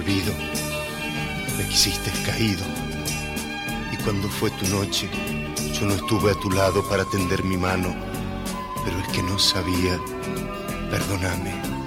olvido, me quisiste caído. Y cuando fue tu noche, yo no estuve a tu lado para tender mi mano, pero es que no sabía, perdóname.